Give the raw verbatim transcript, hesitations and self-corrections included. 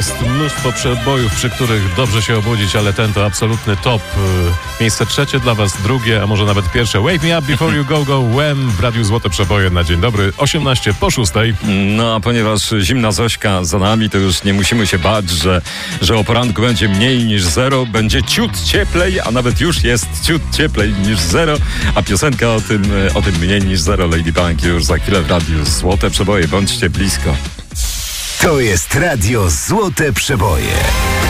Jest mnóstwo przebojów, przy których dobrze się obudzić, ale ten to absolutny top. Miejsce trzecie dla was, drugie, a może nawet pierwsze. Wake me up before you go, go when w Radiu Złote Przeboje na dzień dobry. osiemnaście po szóstej. No a ponieważ zimna Zośka za nami, to już nie musimy się bać, że, że o poranku będzie mniej niż zero. Będzie ciut cieplej, a nawet już jest ciut cieplej niż zero. A piosenka o tym, o tym mniej niż zero Lady Punk już za chwilę w Radiu Złote Przeboje. Bądźcie blisko. To jest Radio Złote Przeboje.